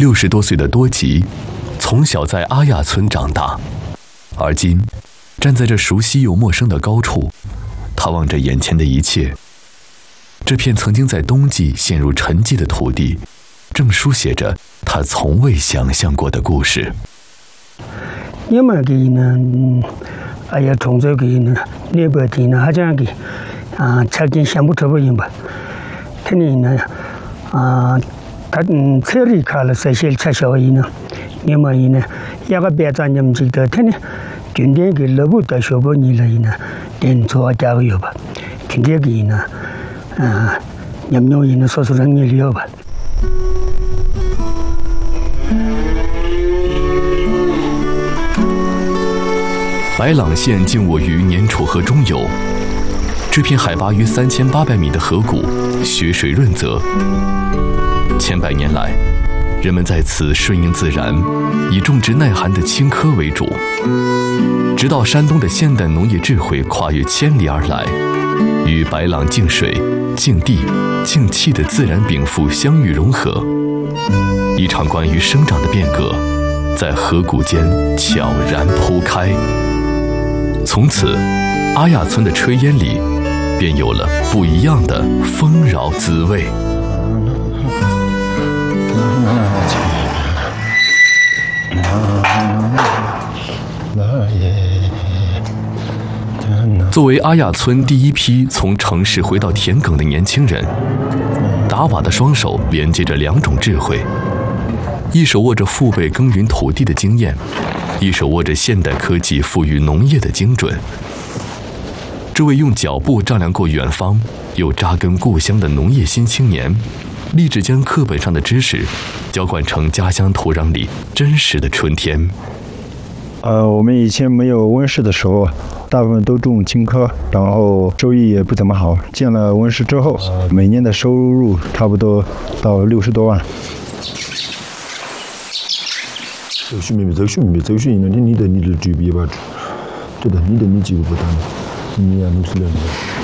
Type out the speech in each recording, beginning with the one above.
60多岁的多吉，从小在阿亚村长大，而今站在这熟悉又陌生的高处，他望着眼前的一切。这片曾经在冬季陷入沉寂的土地，正书写着他从未想象过的故事。 因为佢呢，也创造佢呢，呢部电呢，好像佢曾经想不出不行吧？他呢，他车里开了这些车小伊呢，因为呢，一个别站就唔知道，他呢，今天佢落不到小半年了呢，电车加油吧，今天佢呢，任用伊呢，说出人也了吧。 白朗县静卧于年楚河中游，这片海拔约3800米的河谷，雪水润泽。千百年来，人们在此顺应自然，以种植耐寒的青稞为主。直到山东的现代农业智慧跨越千里而来，与白朗净水、净地、净气的自然禀赋相遇融合，一场关于生长的变革在河谷间悄然铺开。从此，阿亚村的炊烟里便有了不一样的丰饶滋味。作为阿亚村第一批从城市回到田埂的年轻人，达瓦的双手连接着2种智慧，一手握着父辈耕耘土地的经验，一手握着现代科技赋予农业的精准。这位用脚步丈量过远方又扎根故乡的农业新青年，立志将课本上的知识浇灌成家乡土壤里真实的春天。 我们以前没有温室的时候，大部分都种青稞，然后收益也不怎么好。建了温室之后，每年的收入差不多到60多万。 走训你的举比吧，对的，你几个不单，你也弄死了。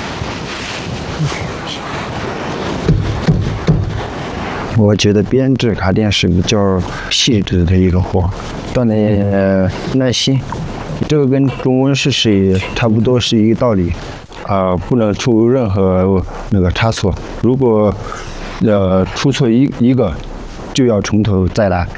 我觉得编织卡店是比较细致的一个活，锻炼耐心。这个跟种温室是差不多是一个道理，不能出任何那个差错。如果出错一个，就要从头再来。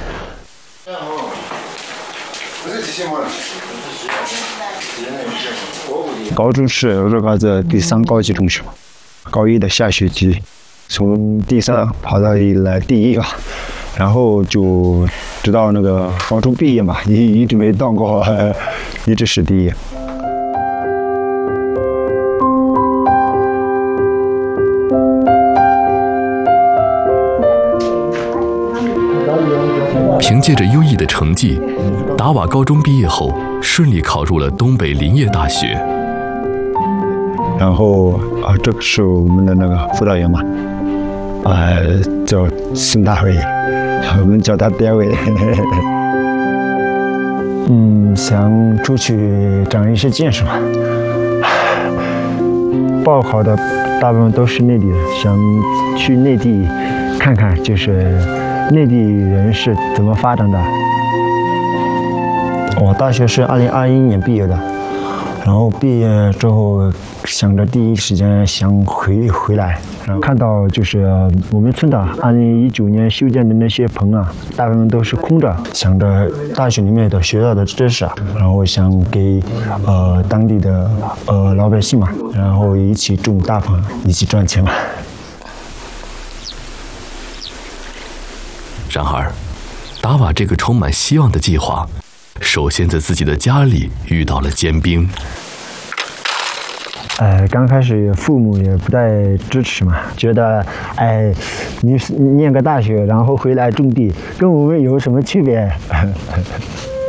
高中是这个是第3高级中学，高1的下学期。从第3跑到来第1个，然后就直到那个高中毕业嘛，一直没当过，一直是第1。 凭借着优异的成绩，达瓦高中毕业后顺利考入了东北林业大学。 然后这个是我们的那个辅导员嘛。叫孙大伟，我们叫他爹伟。想出去长一些见识嘛。报考的大部分都是内地的，想去内地看看，就是内地人是怎么发展的。我大学是2021年毕业的，然后毕业之后想着第一时间想回来，然后看到就是我们村的2019年修建的那些棚大部分都是空着，想着大学里面的学到的知识然后想给当地的老百姓嘛，然后一起种大棚，一起赚钱嘛。 然而，达瓦这个充满希望的计划，首先在自己的家里遇到了坚冰。 刚开始父母也不太支持嘛，觉得你念个大学，然后回来种地，跟我们有什么区别？